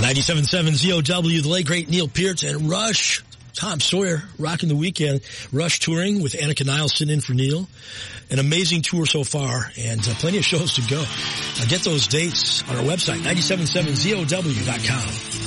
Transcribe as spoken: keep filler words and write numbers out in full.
ninety-seven point seven Z O W, the late great Neil Peart and Rush. Tom Sawyer rocking the weekend. Rush touring with Annika Niles sitting in for Neil. An amazing tour so far, and uh, plenty of shows to go. Uh, get those dates on our website, nine seven seven Z O W dot com.